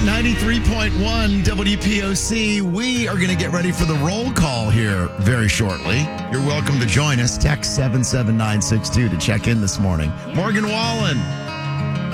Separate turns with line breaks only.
93.1 WPOC. We are going to get ready for the roll call here very shortly. You're welcome to join us. Text 77962 to check in this morning. Morgan Wallen,